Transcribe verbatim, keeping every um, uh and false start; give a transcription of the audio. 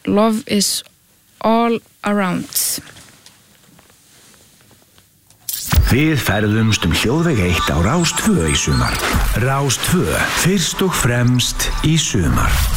Love is all around. Við ferðumst um hljóðveg eitt á Rás tvö í sumar. Rás tvö, fyrst og fremst í sumar.